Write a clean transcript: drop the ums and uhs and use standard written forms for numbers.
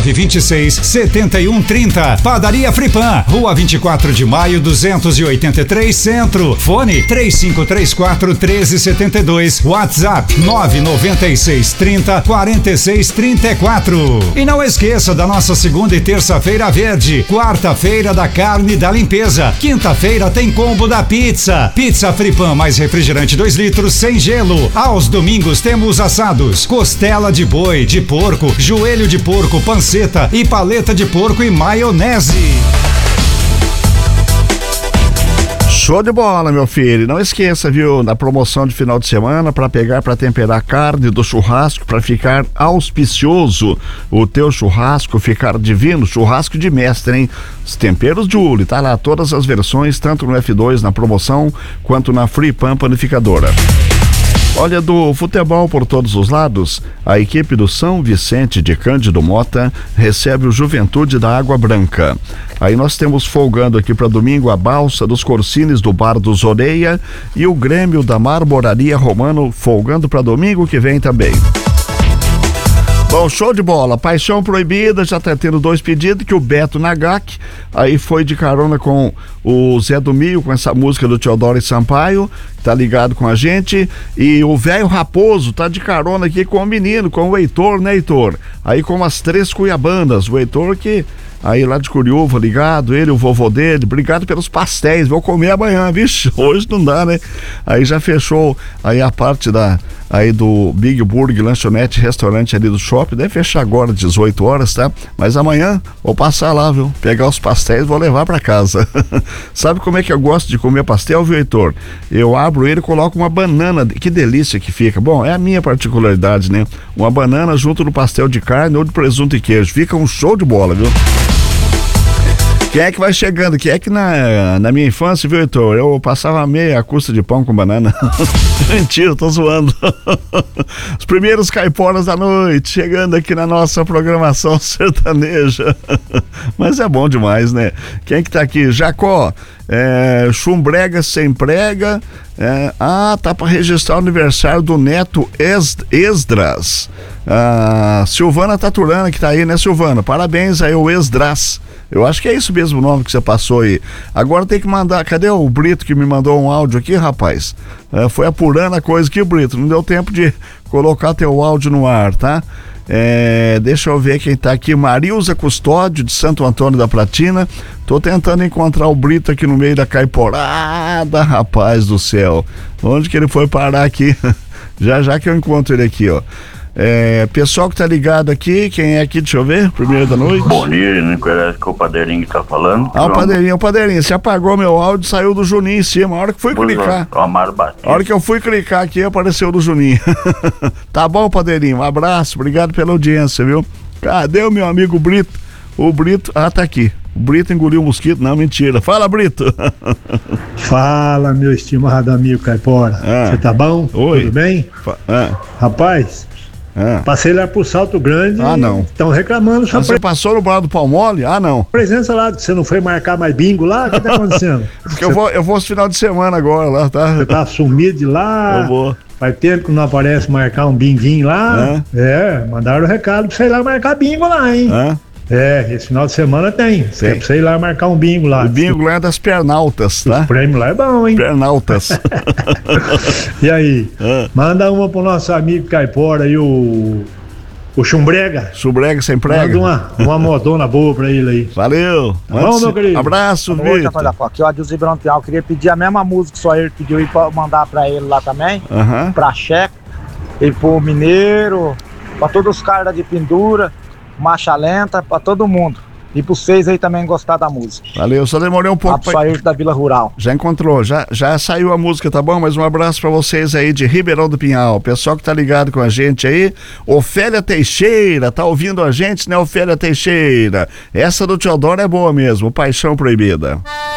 9267130. Padaria Fripan, Rua 24 de Maio 283 Centro. Fone 3534-1372. WhatsApp 99630-4634. E não esqueça da nossa segunda e terça-feira verde. Quarta-feira da carne e da limpeza. Quinta-feira tem combo da pizza. Pizza Fripan mais refrigerante 2 litros sem gelo. Aos domingos temos assados, costela de boi, de porco, joelho de porco, panceta e paleta de porco e maionese. Show de bola, meu filho. Não esqueça, viu, na promoção de final de semana, para pegar, para temperar a carne do churrasco, para ficar auspicioso o teu churrasco, ficar divino, churrasco de mestre, hein? Os temperos Julie, tá lá todas as versões, tanto no F2 na promoção, quanto na Free Pan Panificadora. Olha, do futebol por todos os lados, a equipe do São Vicente de Cândido Mota recebe o Juventude da Água Branca. Aí nós temos folgando aqui para domingo a Balsa dos Corsines do Bar dos Oreia e o Grêmio da Marmoraria Romano folgando para domingo que vem também. Bom, show de bola. Paixão Proibida já tá tendo 2 pedidos, que o Beto Nagak aí foi de carona com o Zé do Mio, com essa música do Teodoro e Sampaio, tá ligado com a gente, e o Velho Raposo tá de carona aqui com o menino, com o Heitor, né, Heitor? Aí com as 3 cuiabanas, o Heitor que aí lá de Curiúva, ligado, ele, o vovô dele, obrigado pelos pastéis, vou comer amanhã, vixe, hoje não dá, né? Aí já fechou aí a parte aí do Big Burger, lanchonete, restaurante ali do shopping, deve fechar agora 18 horas, tá? Mas amanhã vou passar lá, viu? Pegar os pastéis, vou levar pra casa. Sabe como é que eu gosto de comer pastel, viu, Heitor? Eu abro ele e coloco uma banana, que delícia que fica. Bom, é a minha particularidade, né? Uma banana junto no pastel de carne ou de presunto e queijo, fica um show de bola, viu? Quem é que vai chegando? Quem é que na minha infância, viu, Heitor? Eu passava meia custa de pão com banana. Mentira, tô zoando. Os primeiros caiporas da noite, chegando aqui na nossa programação sertaneja. Mas é bom demais, né? Quem é que tá aqui? Jacó, Chumbrega sem prega. Tá para registrar o aniversário do neto Esdras. Silvana Taturana que tá aí, né, Silvana? Parabéns aí, o Esdras. Eu acho que é isso mesmo o nome que você passou aí. Agora tem que mandar, cadê o Brito que me mandou um áudio aqui, rapaz? Foi apurando a coisa aqui, Brito, não deu tempo de colocar teu áudio no ar, tá? Deixa eu ver quem tá aqui, Marilza Custódio de Santo Antônio da Platina. Tô tentando encontrar o Brito aqui no meio da caiporada, rapaz do céu. Onde que ele foi parar aqui? Já que eu encontro ele aqui, ó. Pessoal que tá ligado aqui, quem é aqui? Deixa eu ver, primeiro da noite. Bom dia, né? Que o Padeirinho que tá falando. O Padeirinho, você apagou meu áudio, saiu do Juninho em cima. A hora que fui clicar. A hora que eu fui clicar aqui, apareceu do Juninho. Tá bom, Padeirinho? Um abraço, obrigado pela audiência, viu? Cadê o meu amigo Brito? O Brito, tá aqui. O Brito engoliu o mosquito, não, mentira. Fala, Brito. Fala, meu estimado amigo Caipora. Você tá bom? Oi. Tudo bem? Rapaz, passei lá pro Salto Grande. Não. Estão reclamando. Você passou no bar do Palmole? Não. Presença lá, que você não foi marcar mais bingo lá? O que tá acontecendo? Porque eu vou esse final de semana agora lá, tá? Você tá sumido de lá? Eu vou. Faz tempo que não aparece marcar um binguinho lá. Mandaram o recado pra você ir lá marcar bingo lá, hein? Esse final de semana tem. Pra você ir lá marcar um bingo lá. O bingo lá é das Pernaltas, tá? O prêmio lá é bom, hein? Pernaltas. E aí? Manda uma pro nosso amigo Caipora aí, o Chumbrega. Chumbrega sem prega. Manda uma modona boa pra ele aí. Valeu. Bom, meu querido. Abraço, Vitor. Aqui é o Adilson Branquial. Queria pedir a mesma música que só ele pediu aí pra mandar pra ele lá também. Pra Checa e pro Mineiro, pra todos os caras de pendura. Marcha lenta pra todo mundo. E pra vocês aí também gostar da música. Valeu, só demorei um pouco. Pra sair da Vila Rural. Já encontrou, já saiu a música, tá bom? Mas um abraço pra vocês aí de Ribeirão do Pinhal. Pessoal que tá ligado com a gente aí. Ofélia Teixeira, tá ouvindo a gente, né, Ofélia Teixeira? Essa do Teodoro é boa mesmo, Paixão Proibida.